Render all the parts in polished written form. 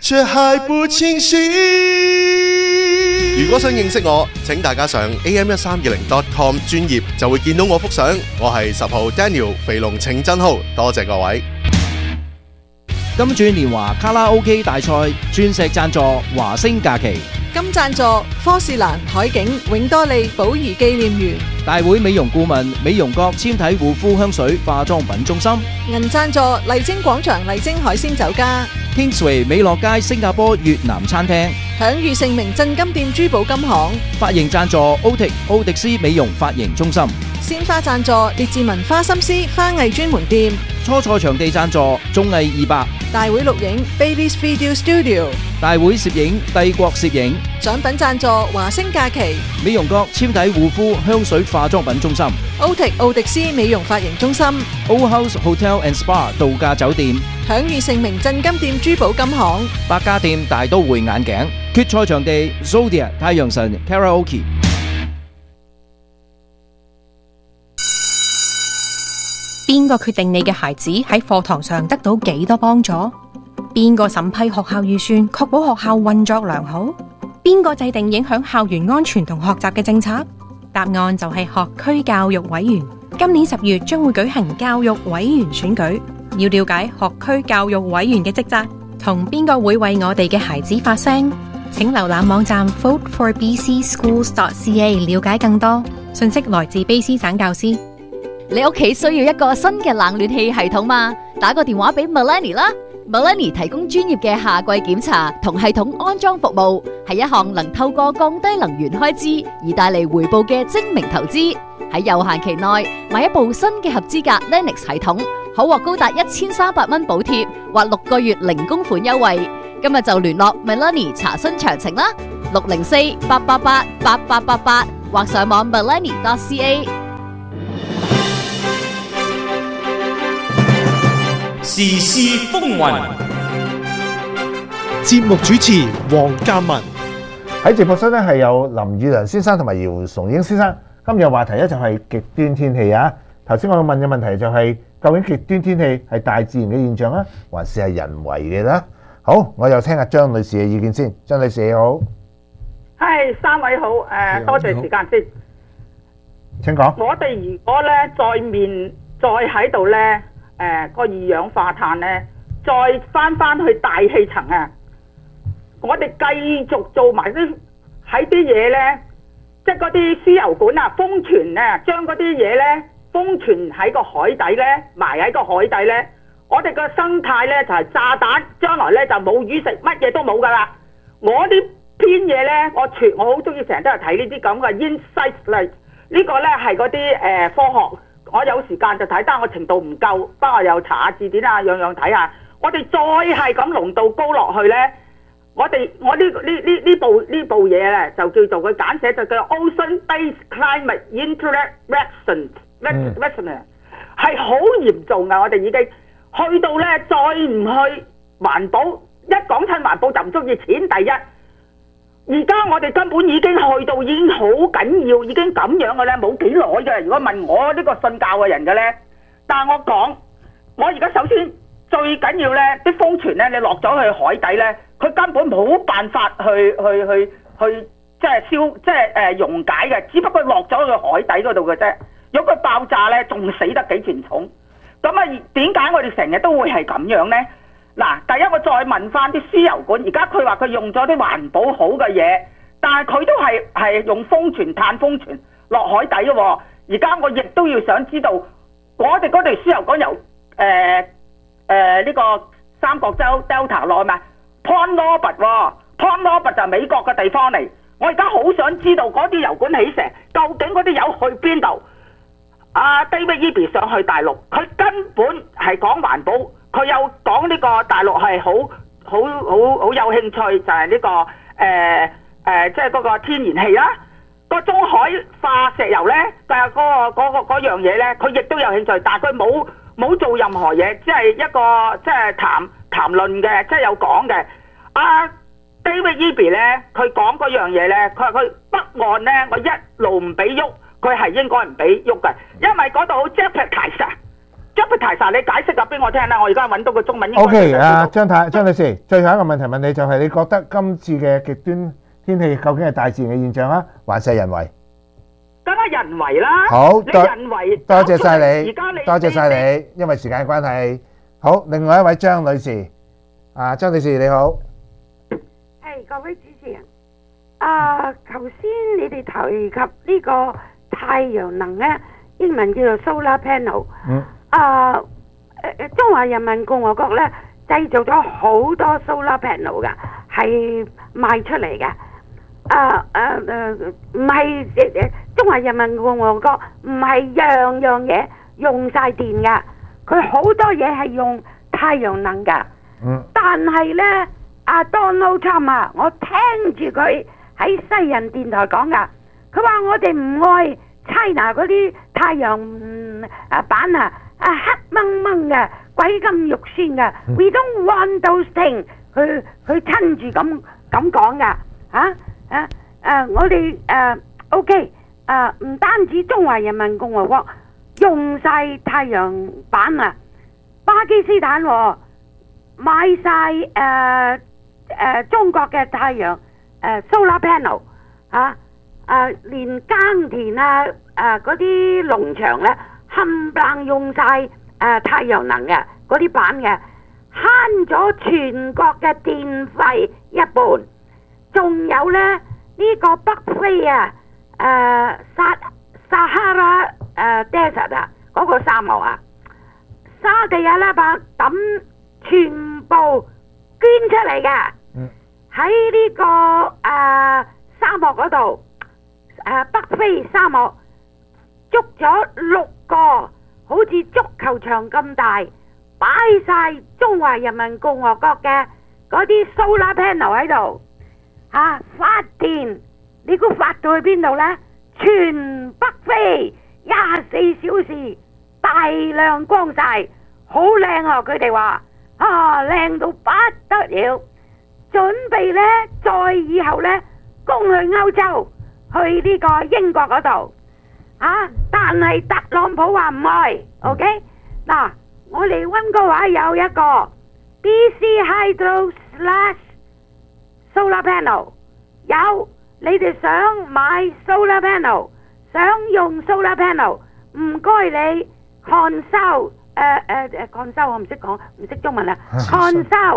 卻還不清晰。如果想認識我，請大家上 am1320.com 專頁就會見到我幅相。我係10號 Daniel 肥龍請真號，多謝各位。 金鑽年華卡拉 OK 大賽鑽石贊助華星假期， 金贊助科士蘭海景永多利寶儀紀念園， 大會美容顧問美容閣纖體護膚香水化妝品中心， 銀贊助麗晶廣場麗晶海鮮酒家， Kingsway 美樂街新加坡越南餐廳， 享譽盛名鎮金店珠寶金行， 髮型贊助奧迪斯美容髮型中心， 鮮花贊助列治文花心思花藝專門店， 初賽場地贊助綜藝200， 大會錄影 Baby's Video Studio， 大會攝影帝國攝影， 獎品贊助華星假期， 美容閣纖體護膚香水化妝品中心， 奧迪斯美容髮型中心， Old House Hotel and Spa 度假酒店， 享譽盛名鎮金店珠寶金行， 百家店大都會眼鏡，決賽場地 Zodia 太陽神 Karaoke。 邊個決定你嘅孩子喺課堂上得到幾多幫助？邊個審批學校預算，確保學校運作良好？邊個制定影響校園安全同學習嘅政策？答案就係學區教育委員。今年10月將會舉行教育委員選舉，要了解學區教育委員嘅職責，同邊個會為我哋嘅孩子發聲？請瀏覽網站 voteforbcschools.ca 了解更多。信息來自卑詩省教師。 你屋企需要一個新嘅冷暖氣系統嘛？打個電話俾 Melanie 啦。Melanie 提供專業嘅夏季檢查同系統安裝服務，係一項能透過降低能源開支而帶嚟回報嘅精明投資。喺有限期內買一部新嘅合資格 Lennox 系統，可獲高達1300蚊補貼或6個月零供款優惠。今日就聯絡 Melanie 查詢詳情啦，604-888-8888或上網 melanie.ca。 時事風雲， 節目主持黃嘉文。 喺直播室咧係有林宇良先生同埋姚崇英先生。今日話題咧就係極端天氣啊！頭先我問嘅問題就係究竟極端天氣係大自然嘅現象啊，還是係人為嘅咧？好，我又聽下張女士嘅意見先。張女士你好， 係三位好，多謝時間先。 請講。 我哋如果咧再喺度咧，個二氧化碳咧，再翻去大氣層啊，我哋繼續做埋啲喺啲嘢咧，即係嗰啲輸油管啊，封存啊，將嗰啲嘢咧封存喺個海底咧，埋喺個海底咧，我哋個生態咧就係炸彈，將來咧就冇魚食，乜嘢都冇噶啦。我呢篇嘢咧，我好中意成日都係睇呢啲咁嘅 insight 嚟，呢個咧係嗰啲科學。我有時間就睇，但我程度唔夠，不過又查下字典啊，樣樣睇下。我哋再係咁濃度高落去咧，我呢部嘢咧就叫做佢簡寫就叫 Ocean-based Climate Interaction，係好嚴重噶。我哋已經去到咧，再唔去環保，一講親環保就唔中意錢第一。而家我哋根本已經去到已經好緊要，已經咁樣嘅咧，冇幾耐嘅。如果問我呢個信教嘅人嘅咧，但係我講，我而家首先最緊要咧，啲風泉咧，你落咗去海底咧，佢根本冇辦法去即係溶解嘅，只不過落咗去海底嗰度嘅啫。如果佢爆炸咧，仲死得幾嚴重。咁啊，點解我哋成日都會係咁樣咧？嗱，第一我再問翻啲輸油管，而家佢話佢用咗啲環保好嘅嘢，但係佢都係用碳封存落海底嘅喎。而家我亦都要想知道，我哋嗰條輸油管由呢個三角洲 Delta 落去嘛 Port Norbert 喎 Port Norbert 就係美國嘅地方嚟。我而家好想知道嗰啲油管起成，究竟嗰啲油去邊度？David Eby 想去大陸，佢根本係講環保。佢有講呢個大陸係好有興趣，就係呢個即係嗰個天然氣啦，個中海化石油咧，就係嗰樣嘢咧，佢亦都有興趣，但係佢冇做任何嘢，只係一個即係談論嘅，即係有講嘅。David Eby 咧，佢講嗰樣嘢咧，佢話佢北岸咧，我一路唔俾喐，佢係應該唔俾喐嘅，因為嗰度好 jeopardize 啊！ Jupiter，你解釋下俾我聽啦，我而家揾到個中文應該 OK， 張女士，最後一個問題問你，就係你覺得今次嘅極端天氣究竟係大自然嘅現象啊，還是係人為？ 梗係人為啦。 好， 你人為多謝晒你， 而家你多謝晒你，因為時間關係。好，另外一位張女士，張女士你好。 係各位主持人，頭先你哋提及呢個太陽能咧，英文叫做 solar panel。中華人民共和國咧製造咗好多 solar panel 噶，係賣出嚟嘅。唔係中華人民共和國唔係樣樣嘢用晒電噶，佢好多嘢係用太陽能噶。但係咧，Donald Trump 啊，我聽住佢喺西人電台講噶，佢話我哋唔愛 China 嗰啲太陽板啊，黑掹掹嘅，鬼咁肉酸嘅。We don't want those things。佢親住咁講噶，我哋OK，唔單止中華人民共和國用晒太陽板啊，巴基斯坦買晒中國嘅太陽solar panel 連耕田嗰啲農場咧冚唪唥用晒太陽能嘅嗰啲板嘅，慳咗全國嘅電費一半。仲有咧呢個北非撒哈拉desert 嗰個沙漠沙地阿拉伯抌全部捐出嚟嘅，喺呢個沙漠嗰度，北非沙漠捉咗6個好似足球場咁大，擺晒中華人民共和國嘅嗰啲 solar panel 喺度，發電，你估發到去邊度呢？全北非24小時大量光晒，好靚啊！佢哋話靚到不得了，準備呢，再以後呢，攻去歐洲，去呢個英國嗰度，但係特朗普話唔愛 ，OK？ 嗱，我哋溫哥華有一個 BC Hydro / Solar Panel， 有你哋想買 Solar Panel， 想用 Solar Panel， 唔該你consult consult 我唔識講，唔識中文啊 consult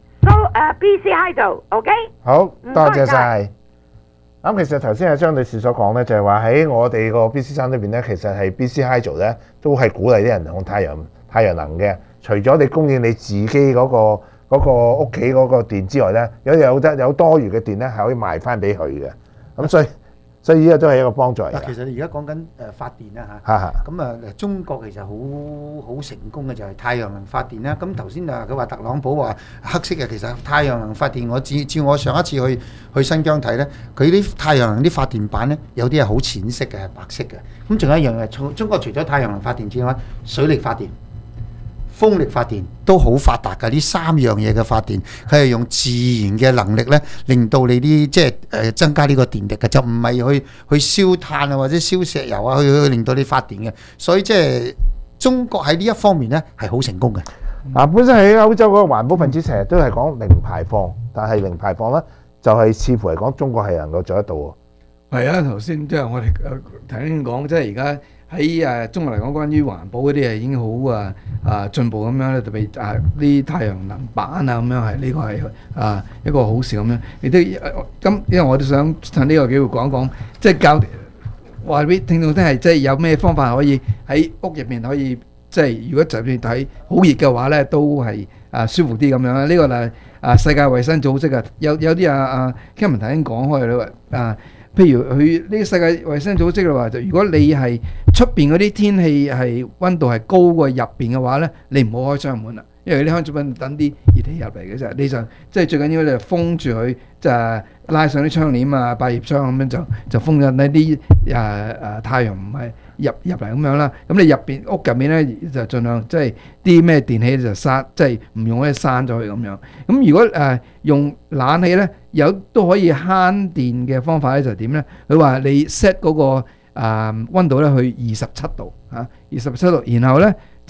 BC Hydro，OK？ 好，多謝晒。咁其實頭先阿張女士所講咧，就係話喺我哋個 BC 山裏邊咧，其實係 BC Hydro 咧都係鼓勵啲人用太陽能嘅。除咗你供應你自己嗰個屋企嗰個電之外咧，有多餘嘅電咧係可以賣翻俾佢嘅。咁所以呢個都係一個幫助嚟嘅。 其實你而家講緊發電啦嚇，咁中國其實好成功嘅就係太陽能發電啦。咁頭先佢話特朗普話黑色嘅，其實太陽能發電我照我上一次去新疆睇咧，佢啲太陽能啲發電板咧有啲係好淺色嘅，係白色嘅。咁仲有一樣嘢，中國除咗太陽能發電之外，水力發電、風力發電都好發達㗎，呢3樣嘢嘅發電，佢係用自然嘅能力咧，令到你啲即係增加呢個電力嘅，就唔係去燒炭啊或者燒石油啊去令到你發電嘅。所以即係中國喺呢一方面咧係好成功嘅。 本身喺歐洲嗰個環保分子成日都係講零排放，但係零排放咧就係似乎嚟講中國係能夠做得到喎。 係啊，頭先即係我哋頭先講，即係而家喺中國嚟講，關於環保嗰啲係已經好進步咁樣咧，特別啲太陽能板啊咁樣係呢個係一個好事咁樣。亦都咁，因為我都想趁呢個機會講一講，即係教話俾聽眾聽係即係有咩方法可以喺屋入面可以即係如果就算睇好熱嘅話咧，都係舒服啲咁樣啦。呢個係世界衛生組織啊，有啲Kevin 頭先講開啦譬如佢呢個世界衛生組織嘅話，就如果你係出邊嗰啲天氣係溫度係高過入邊嘅話咧，你唔好開窗門啦，因為你開窗門等啲熱氣入嚟嘅啫。你就即係最緊要就封住佢，就拉上啲窗簾啊、百葉窗咁樣就封咗呢啲太陽唔係入嚟咁樣啦。咁你入邊屋入面咧就盡量即係啲咩電器就閂，即係唔用咧閂咗佢咁樣。咁如果用冷氣咧，有都可以慳電嘅方法咧，就點咧？佢話你 set 嗰個溫度咧去27度27度，然後咧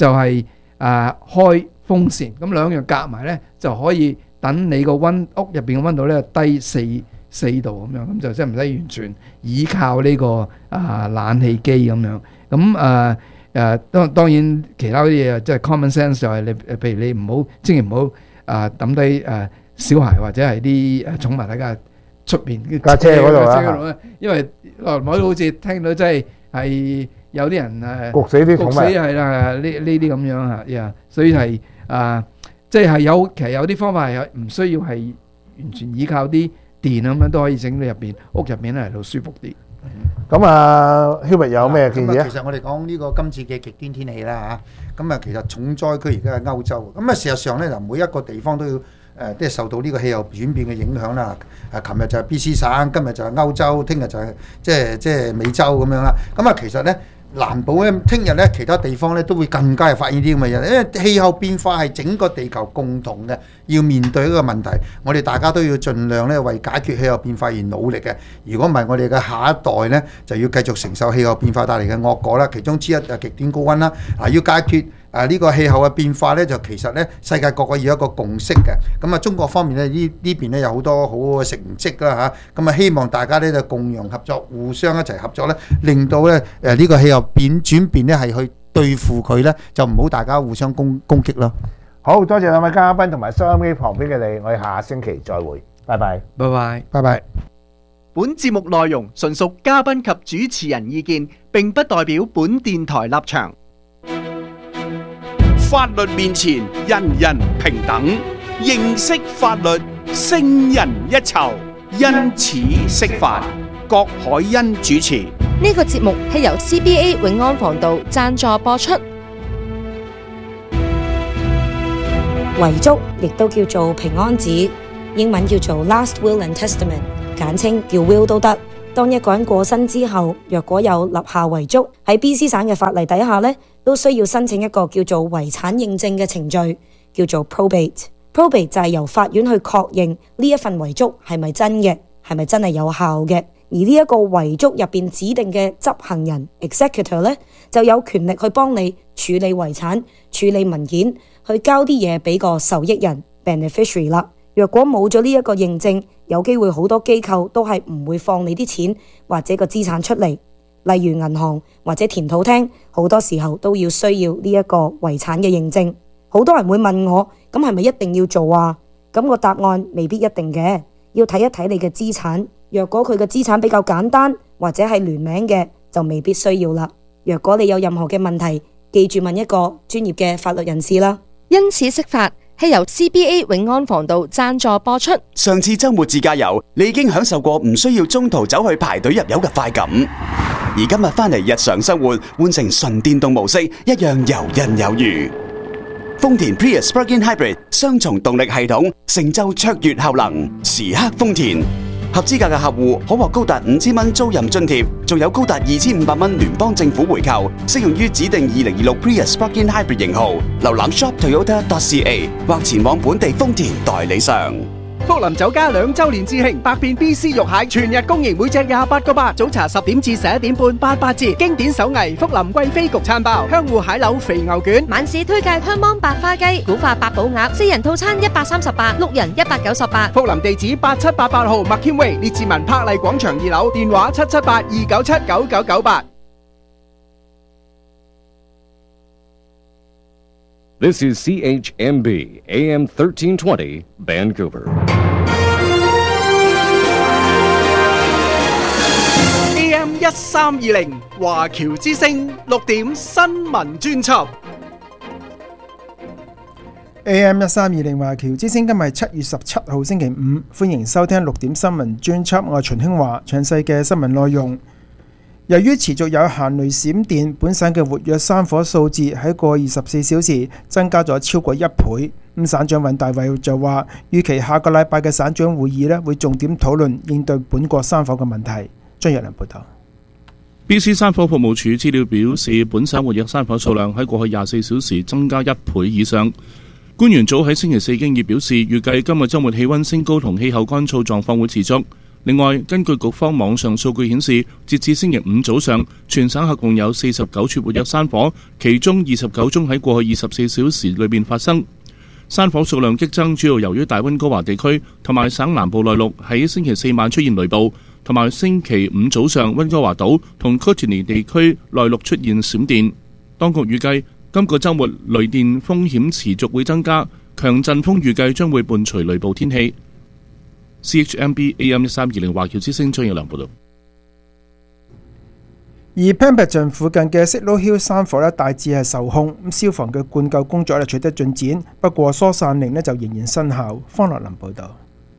就係開風扇，咁兩樣夾埋咧就可以等你個屋入邊嘅溫度咧低4度咁樣，咁就即係唔使完全依靠呢個冷氣機咁樣。咁當然其他啲嘢即係 common sense 就係你譬如你千祈唔好抌低小孩或者係啲寵物喺架出邊架車嗰度啊， 因為耐唔耐好似聽到真係有啲人焗死啲寵物， 係啦，呢啲咁樣嚇，所以係即係其實有啲方法係唔需要係完全依靠啲電咁樣都可以整到屋入邊嚟到舒服啲。 咁Hubert 有咩建議啊？ 其實我哋講呢個今次嘅極端天氣啦嚇，咁其實重災區而家係歐洲，咁事實上咧每一個地方都要即係受到呢個氣候轉變嘅影響啦。琴日就係 BC 省，今日就係歐洲，聽日就係即係美洲咁樣啦。咁其實咧難保咧，聽日咧其他地方咧都會更加係發現啲咁嘅嘢，因為氣候變化係整個地球共同嘅要面對一個問題，我哋大家都要盡量咧為解決氣候變化而努力嘅。如果唔係，我哋嘅下一代咧就要繼續承受氣候變化帶嚟嘅惡果啦。其中之一就極端高溫啦。要解決呢個氣候嘅變化咧，就其實咧世界各個要有一個共識嘅。咁中國方面咧呢邊咧有好多好好嘅成績啦嚇。咁希望大家咧就共融合作，互相一齊合作咧，令到咧呢個氣候轉變咧係去對付佢咧，就唔好大家互相攻擊咯。 好多謝兩位嘉賓同埋收音機旁邊嘅你，我哋下星期再會，拜拜， 拜拜， 拜拜。 本節目內容純屬嘉賓及主持人意見，並不代表本電台立場。 法律面前，人人平等。認識法律，勝人一籌。因此釋法。郭海欣主持。 呢個節目係由 CBA 永安防盜贊助播出。 遺囑亦都叫做平安紙，英文叫做 Last Will and Testament， 簡稱叫 Will 都得。當一個人過身之後，若果有立下遺囑，喺 BC 省嘅法例底下呢，都需要申請一個叫做遺產認證嘅程序，叫做 probate。probate 就係由法院去確認呢一份遺囑係咪真嘅，係咪真係有效嘅。而呢一個遺囑入邊指定嘅執行人 executor 呢，就有權力去幫你處理遺產、處理文件，去交啲嘢俾個受益人 beneficiary 啦。若果冇咗呢一個認證，有機會好多機構都係唔會放你啲錢或者個資產出嚟，例如銀行或者田土廳，好多時候都要需要呢一個遺產嘅認證。好多人會問我，咁係咪一定要做啊？咁個答案未必一定嘅，要睇一睇你嘅資產。若果佢嘅資產比較簡單或者係聯名嘅，就未必需要啦。若果你有任何嘅問題，記住問一個專業嘅法律人士啦。 因此釋法係由 CBA 永安防盜贊助播出。 上次週末自駕遊，你已經享受過唔需要中途走去排隊入油嘅快感，而今日返嚟日常生活，換成純電動模式，一樣游刃有餘。豐田 Prius Plug-in Hybrid 雙重動力系統，成就卓越效能，時刻豐田。合資格嘅客戶可獲高達5000蚊租賃津貼，仲有高達2500蚊聯邦政府回購，適用於指定2026 Prius Plug-in Hybrid 型號。瀏覽 shoptoyota.ca 或前往本地豐田代理商。 福林酒家2週年致慶，百變 BC 肉蟹全日供應，每隻28個8，早茶10點至11點半88折。經典手藝福林貴妃焗餐包，香芋蟹柳肥牛卷， 晚市推介香芒白花雞、古法八寶鴨，4人套餐138， 6人198。 福林地址8788號麥謙威列治文柏麗廣場2樓，電話778-297-9998。 This is CHMB AM 1320 Vancouver. AM 1320華僑之聲6點新聞專輯。 AM 1320華僑之聲今日係7月17號星期五，歡迎收聽6點新聞專輯。我係秦興華，詳細嘅新聞內容。由於持續有行雷閃電，本省嘅活躍山火數字喺過24小時增加咗超過1倍。省長尹大偉就話，預期下個禮拜嘅省長會議會重點討論應對本國山火嘅問題。張若良報道。 BC 山火服務處資料表示，本省活躍山火數量喺過去24小時增加1倍以上。官員早喺星期四經已表示，預計今日週末氣溫升高同氣候乾燥狀況會持續。 另外，根據局方網上數據顯示，截至星期五早上，全省合共有49處活躍山火，其中29宗喺過去24小時裏面發生。山火數量激增，主要由於大溫哥華地區同埋省南部內陸喺星期四晚出現雷暴，同埋星期五早上溫哥華島同 Kootenay 地區內陸出現閃電。當局預計今個週末雷電風險持續會增加，強陣風預計將會伴隨雷暴天氣。CHMB AM 1320華僑之聲張有良報導。 而 Pemberton 附近嘅 Signal Hill 山火咧大致係受控，咁消防嘅灌救工作咧取得進展，不過疏散令咧就仍然生效。方樂林報導。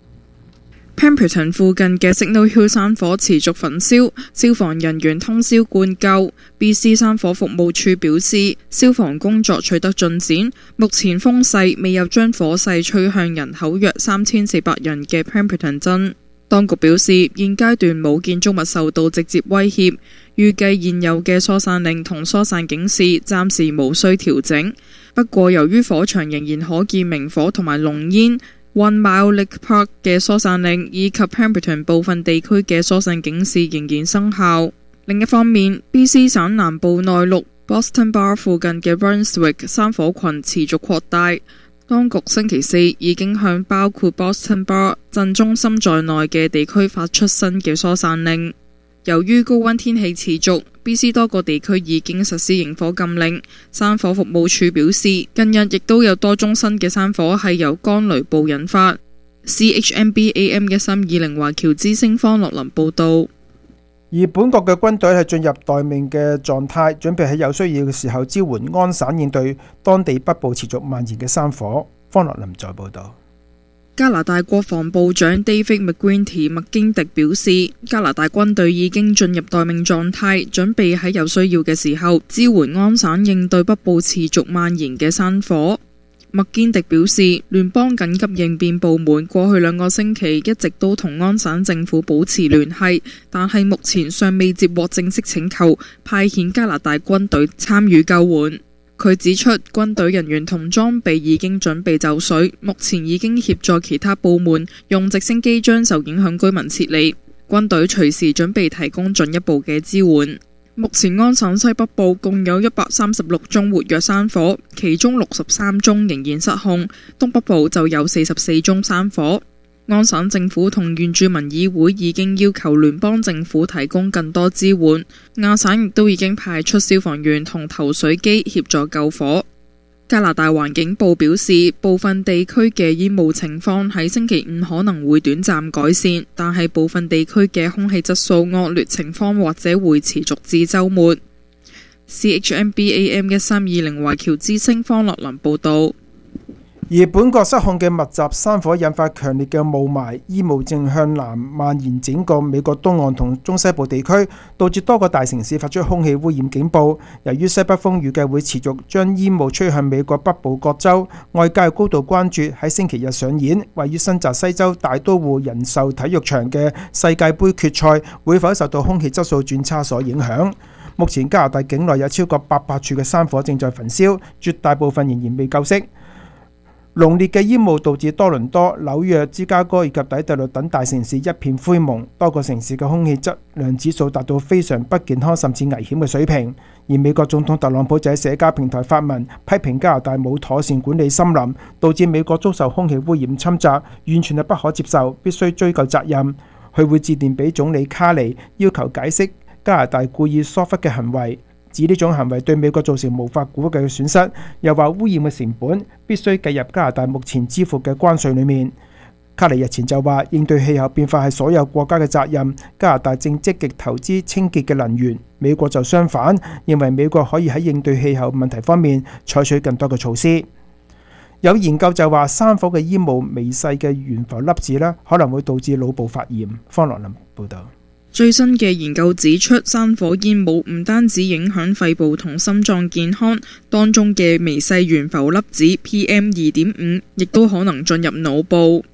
Pemberton 附近嘅 Signal Hill 山火持續焚燒，消防人員通宵灌救。BC 山火服務處表示，消防工作取得進展，目前風勢未有將火勢吹向人口約3400人嘅 Pemberton 鎮。當局表示，現階段冇建築物受到直接威脅，預計現有嘅疏散令同疏散警示暫時無需調整。不過，由於火場仍然可見明火同埋濃煙，One Mile Lake Park 嘅疏散令以及 Pemberton 部分地區嘅疏散警示仍然生效。另一方面 ，BC 省南部內陸 Boston Bar 附近嘅 Brunswick 山火群持續擴大。當局星期四已經向包括 Boston Bar 鎮中心在內嘅地區發出新嘅疏散令。由於高溫天氣持續 ，BC 多個地區已經實施營火禁令。山火服務處表示，近日亦都有多宗新嘅山火係由乾雷暴引發。CHMB AM 1320華僑之聲方樂林報導。 而本國嘅軍隊係進入待命嘅狀態，準備喺有需要嘅時候支援安省應對當地北部持續蔓延嘅山火。方樂林再報導。 加拿大國防部長 David McGuinty 麥堅迪表示，加拿大軍隊已經進入待命狀態，準備喺有需要嘅時候支援安省應對北部持續蔓延嘅山火。麥堅迪表示，聯邦緊急應變部門過去2個星期一直都同安省政府保持聯繫，但係目前尚未接獲正式請求派遣加拿大軍隊參與救援。佢指出，軍隊人員同裝備已經準備就緒，目前已經協助其他部門用直升機將受影響居民撤離。軍隊隨時準備提供進一步嘅支援。目前安省西北部共有136宗活躍山火，其中63宗仍然失控，東北部就有44宗山火。安省政府同原住民議會已經要求聯邦政府提供更多支援，亞省亦都已經派出消防員同投水機協助救火。加拿大環境部表示，部分地區嘅煙霧情況喺星期五可能會短暫改善，但係部分地區嘅空氣質素惡劣情況或者會持續至週末。CHMB AM 1320華僑之聲方樂林報導。 而本國失控嘅密集山火引發強烈嘅霧霾，煙霧正向南蔓延整個美國東岸同中西部地區，導致多個大城市發出空氣污染警報。由於西北風預計會持續將煙霧吹向美國北部各州，外界高度關注喺星期日上演位於新澤西州大都會人壽體育場嘅世界盃決賽會否受到空氣質素轉差所影響。目前加拿大境內有超過800處嘅山火正在焚燒，絕大部分仍然未救熄。濃烈嘅煙霧導致多倫多、紐約、芝加哥以及底特律等大城市一片灰蒙，多個城市嘅空氣質量指數達到非常不健康甚至危險嘅水平。而美國總統特朗普就喺社交平台發文批評加拿大冇妥善管理森林，導致美國遭受空氣污染侵襲，完全係不可接受，必須追究責任。佢會致電俾總理卡尼，要求解釋加拿大故意疏忽嘅行為，指呢種行為對美國造成無法估計嘅損失，又話污染嘅成本必須計入加拿大目前支付嘅關稅裏面。卡尼日前就話，應對氣候變化係所有國家嘅責任，加拿大正積極投資清潔嘅能源，美國就相反，認為美國可以喺應對氣候問題方面採取更多嘅措施。有研究就話，山火嘅煙霧微細嘅懸浮粒子可能會導致腦部發炎。方樂林報導。 最新嘅研究指出，山火煙霧唔單止影響肺部同心臟健康，當中嘅微細懸浮粒子 PM2.5 亦都可能進入腦部。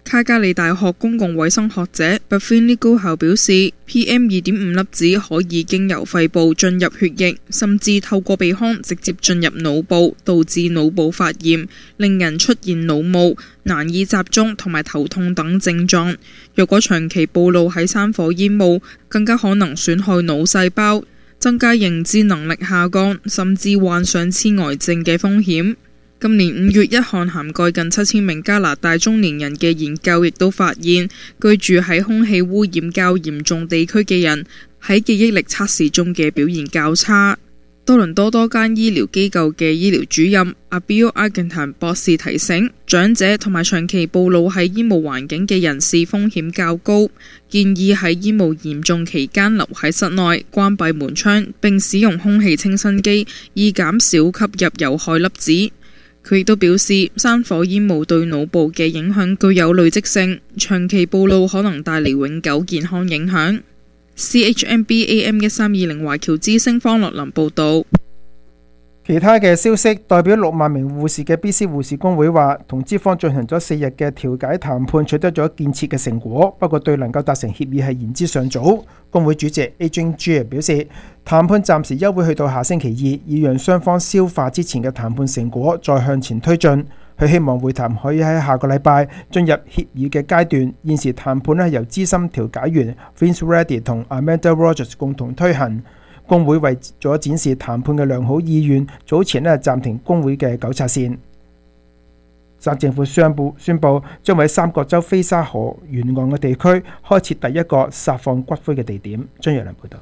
卡加利大學公共衛生學者 Buffini 高校表示 ，PM2.5 粒子可以經由肺部進入血液，甚至透過鼻腔直接進入腦部，導致腦部發炎，令人出現腦霧、難以集中同埋頭痛等症狀。若果長期暴露喺山火煙霧，更加可能損害腦細胞，增加認知能力下降，甚至患上痴呆症嘅風險。今年5月，一項涵蓋近7000名加拿大中年人嘅研究亦都發現，居住喺空氣污染較嚴重地區嘅人喺記憶力測試中嘅表現較差。多倫多多間醫療機構嘅醫療主任阿 Bill Argentan 博士提醒，長者同埋長期暴露喺煙霧環境嘅人士風險較高，建議喺煙霧嚴重期間留喺室內，關閉門窗並使用空氣清新機，以減少吸入有害粒子。佢亦都表示，山火煙霧對腦部嘅影響具有累積性，長期暴露可能帶嚟永久健康影響。CHMB AM1320 華僑之聲方樂林報導。 其他嘅消息，代表6萬名護士嘅 BC 護士工會話，同資方進行咗4日嘅調解談判，取得咗建設嘅成果，不過對能夠達成協議係言之尚早。工會主席 Adrian G 表示，談判暫時休會去到下星期2，以讓雙方消化之前嘅談判成果，再向前推進。佢希望會談可以喺下個禮拜進入協議嘅階段。現時談判係由資深調解員 Vince Reddy 同 Amanda Rogers 共同推行。工會為咗展示談判嘅良好意願，早前暫停工會嘅糾察線。省政府宣布將喺三角洲菲沙河沿岸嘅地區開設第一個撒放骨灰嘅地點。張若良報導。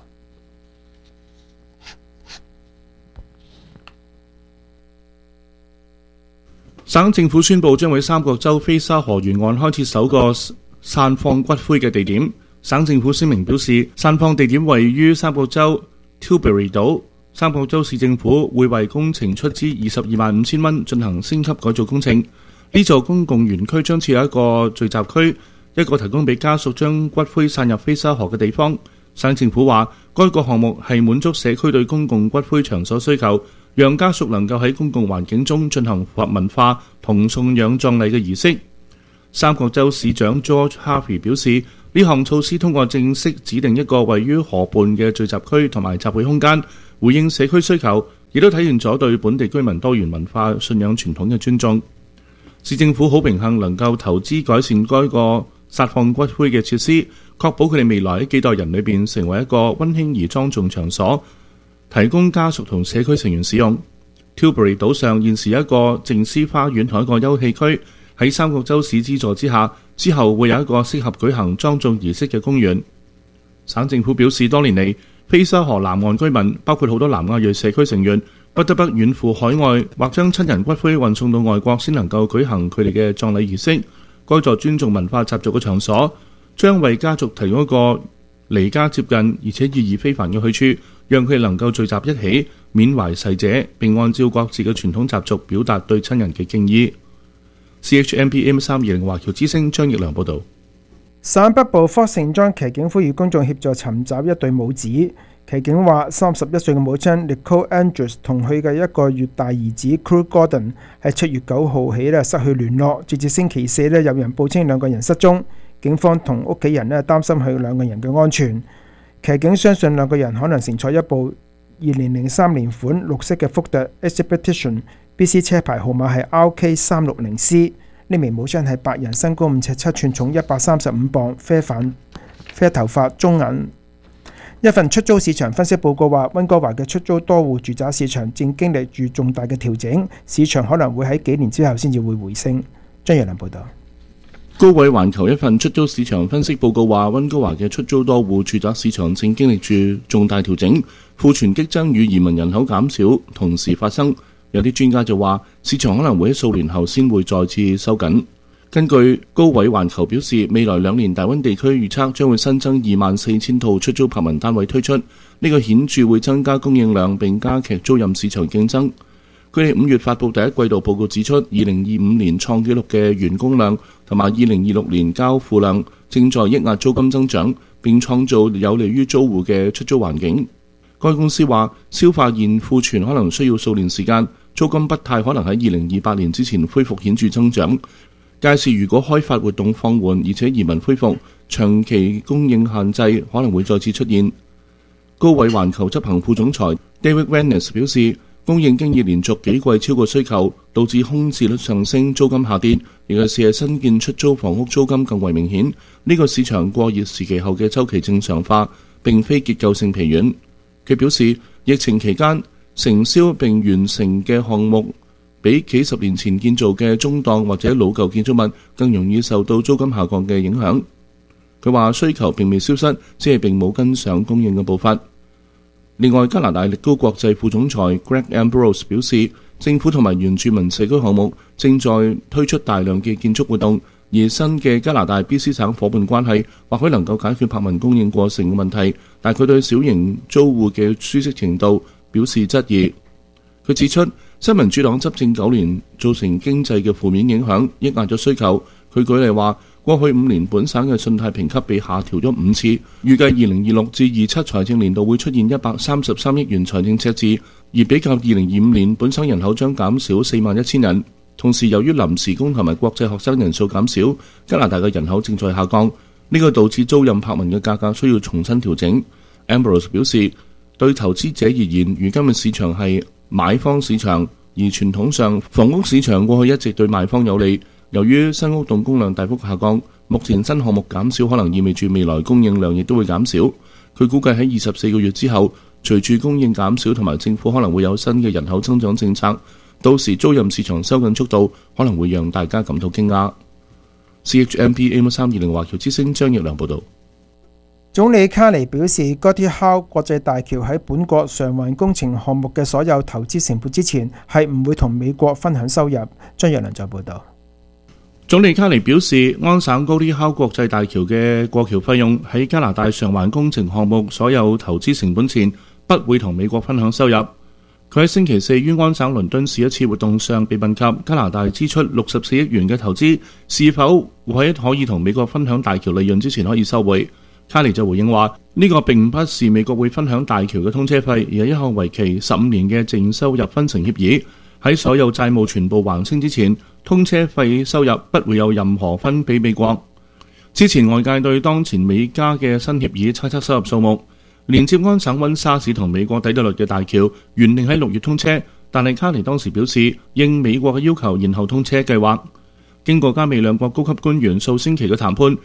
省政府宣布將喺三角洲菲沙河沿岸開設首個散放骨灰嘅地點。省政府聲明表示，散放地點位於三角洲 Tilbury 島。三角洲市政府會為工程出資225000蚊進行升級改造工程。呢座公共園區將設有一個聚集區，一個提供俾家屬將骨灰散入菲沙河嘅地方。省政府話，該個項目係滿足社區對公共骨灰場所需求，讓家屬能夠喺公共環境中進行符合文化同送養葬禮嘅儀式。三角洲市長 George Harvey 表示，呢項措施通過正式指定一個位於河畔嘅聚集區同埋集會空間，回應社區需求，亦都體現咗對本地居民多元文化信仰傳統嘅尊重。市政府好榮幸能夠投資改善該個撒放骨灰嘅設施，確保佢哋未來喺幾代人裏邊成為一個溫馨而莊重場所，提供家屬同社區成員使用。Tilbury 島上現時有一個靜思花園同一個休憩區，喺三角洲市資助之下，之後會有一個適合舉行莊重儀式嘅公園。省政府表示，多年嚟菲沙河南岸居民，包括好多南亞裔社區成員，不得不遠赴海外或將親人骨灰運送到外國先能夠舉行佢哋嘅葬禮儀式。該座尊重文化習俗嘅場所，將為家族提供一個離家接近而且意義非凡嘅去處，讓佢哋能夠聚集一起，緬懷逝者，並按照各自嘅傳統習俗表達對親人嘅敬意。CHMP AM320 華僑之聲張奕良報導。 省北部科聖莊騎警呼籲公眾協助尋找一對母子。騎警話，31歲嘅母親 Nicole Andrews 同佢嘅1個月大兒子 Crew Gordon 喺7月9號起失去聯絡，直至星期4有人報稱2個人失蹤。警方同屋企人擔心佢2個人嘅安全。騎警相信2個人可能乘坐一部2003年款綠色嘅福特 Expedition BC 車牌號碼係 RK360C。呢名母親係白人，身高5尺7寸，重135磅，啡頭髮，中眼。一份出租市場分析報告話，溫哥華嘅出租多戶住宅市場正經歷住重大嘅調整，市場可能會喺幾年之後先至會回升。張若良報導。 高偉環球一份出租市場分析報告話，溫哥華嘅出租多戶住宅市場正經歷住重大調整，庫存激增與移民人口減少同時發生。有啲專家就話，市場可能會喺數年後先會再次收緊。根據高偉環球表示，未來2年大溫地區預測將會新增24000套出租柏文單位推出，呢個顯著會增加供應量並加劇租賃市場競爭。佢哋5月發布第一季度報告指出，2025年創紀錄嘅完工量同埋2026年交付量正在抑壓租金增長，並創造有利於租戶嘅出租環境。該公司話，消化現庫存可能需要數年時間，租金不太可能喺2028年之前恢復顯著增長。 屆時如果開發活動放緩，而且移民恢復，長期供應限制可能會再次出現。高偉環球執行副總裁 David Venice 表示，供應經已連續幾季超過需求，導致空置率上升、租金下跌，尤其是新建出租房屋租金更為明顯。呢個市場過熱時期後嘅週期正常化，並非結構性疲軟。佢表示，疫情期間承銷並完成嘅項目比幾十年前建造嘅中檔或者老舊建築物更容易受到租金下降嘅影響。佢話需求並未消失，只係並冇跟上供應嘅步伐。另外，加拿大力高國際副總裁 Greg Ambrose 表示，政府同埋原住民社區項目正在推出大量嘅建築活動，而新嘅加拿大 BC 省伙伴關係或許能夠解決柏文供應過剩嘅問題，但佢對小型租戶嘅舒適程度表示質疑。佢指出，新民主黨執政9年造成經濟嘅負面影響，抑壓咗需求。佢舉例話，過去5年本省嘅信貸評級被下調咗5次，預計2026至27財政年度會出現133億元財政赤字，而比較2025年本省人口將減少41000人。同時，由於臨時工同埋國際學生人數減少，加拿大嘅人口正在下降，呢個導致租賃柏文嘅價格需要重新調整。Ambrose 表示，對投資者而言，如今嘅市場係買方市場，而傳統上房屋市場過去一直對賣方有利。由於新屋動工量大幅下降，目前新項目減少可能意味住未來供應量亦都會減少。佢估計喺24個月之後，隨住供應減少同埋政府可能會有新嘅人口增長政策，到時租賃市場收緊速度可能會讓大家感到驚訝。CHMP AM320 華僑之聲張奕良報導。 總理卡尼表示，Gordie Howe 國際大橋喺本國償還工程項目嘅所有投資成本之前，係唔會同美國分享收入。張奕良再報導。 總理卡尼表示，安省高啲敲國際大橋嘅過橋費用喺加拿大償還工程項目所有投資成本前，不會同美國分享收入。佢喺星期四於安省倫敦市一次活動上被問及加拿大支出64億元嘅投資是否會喺可以同美國分享大橋利潤之前可以收回。卡尼就回應話，呢個並不是美國會分享大橋嘅通車費，而係一項為期15年嘅淨收入分成協議。喺所有債務全部還清之前，通車費收入不會有任何分俾美國。之前外界對當前美加嘅新協議猜測收入數目，連接安省溫莎市同美國底特律嘅大橋原定喺6月通車，但係卡尼當時表示應美國嘅要求延後通車計劃。經過加美兩國高級官員數星期嘅談判，